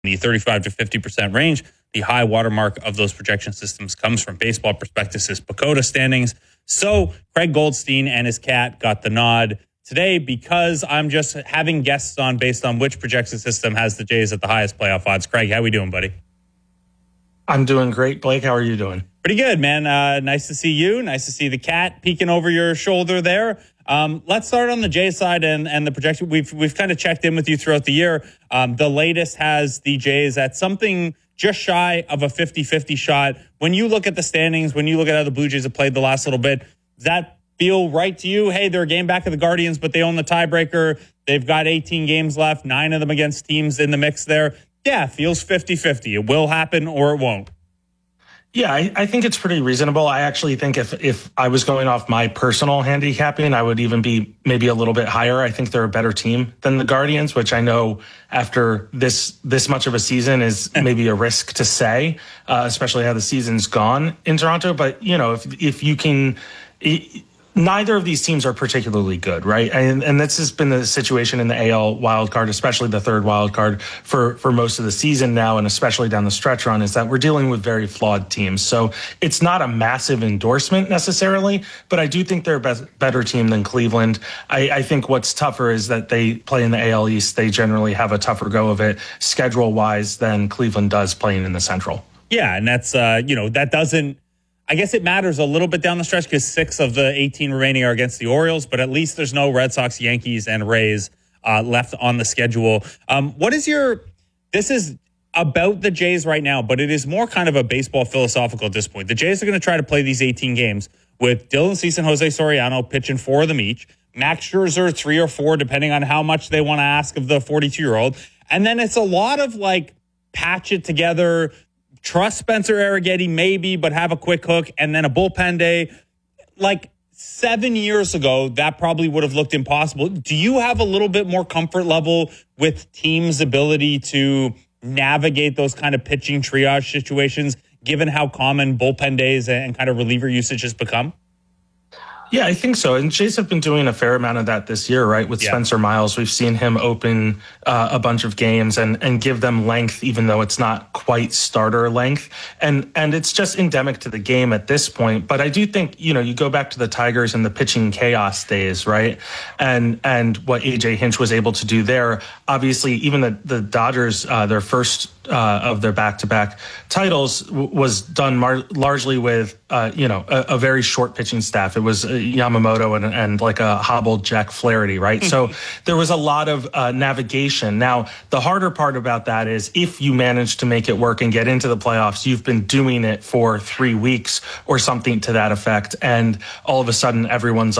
the 35 to 50% range. The high watermark of those projection systems comes from Baseball Prospectus's PECOTA standings. So Craig Goldstein and his cat got the nod today because I'm just having guests on based on which projection system has the Jays at the highest playoff odds. Craig, how we doing, buddy? I'm doing great. Blake, how are you doing? Pretty good, man. Nice to see you. Nice to see the cat peeking over your shoulder there. Let's start on the Jays side and the projection. We've kind of checked in with you throughout the year. The latest has the Jays at something just shy of a 50-50 shot. When you look at the standings, when you look at how the Blue Jays have played the last little bit, does that feel right to you? Hey, they're a game back of the Guardians, but they own the tiebreaker. They've got 18 games left, 9 of them against teams in the mix there. Yeah, feels 50-50. It will happen or it won't. Yeah, I think it's pretty reasonable. I actually think if I was going off my personal handicapping, I would even be maybe a little bit higher. I think they're a better team than the Guardians, which I know after this much of a season is maybe a risk to say, especially how the season's gone in Toronto. But, you know, if you can... Neither of these teams are particularly good, right? And this has been the situation in the AL wildcard, especially the third wildcard for most of the season now, and especially down the stretch run, is that we're dealing with very flawed teams. So it's not a massive endorsement necessarily, but I do think they're a better team than Cleveland. I think what's tougher is that they play in the AL East. They generally have a tougher go of it schedule-wise than Cleveland does playing in the Central. Yeah, and that's, that doesn't... I guess it matters a little bit down the stretch because 6 of the 18 remaining are against the Orioles, but at least there's no Red Sox, Yankees, and Rays left on the schedule. This is about the Jays right now, but it is more kind of a baseball philosophical at this point. The Jays are going to try to play these 18 games with Dylan Cease and Jose Soriano pitching 4 of them each, Max Scherzer 3 or 4, depending on how much they want to ask of the 42-year-old. And then it's a lot of patch it together, trust Spencer Arrighetti maybe, but have a quick hook, and then a bullpen day. 7 years ago, that probably would have looked impossible. Do you have a little bit more comfort level with teams' ability to navigate those kind of pitching triage situations, given how common bullpen days and kind of reliever usage has become? Yeah, I think so. And Jays have been doing a fair amount of that this year, right? With Spencer Miles, we've seen him open a bunch of games and give them length, even though it's not quite starter length. And it's just endemic to the game at this point. But I do think, you go back to the Tigers and the pitching chaos days, right? And what AJ Hinch was able to do there. Obviously, even the Dodgers, their first of their back-to-back titles was done largely with, a very short pitching staff. It was Yamamoto and a hobbled Jack Flaherty, right? So there was a lot of navigation. Now, the harder part about that is if you manage to make it work and get into the playoffs, you've been doing it for 3 weeks or something to that effect, and all of a sudden everyone's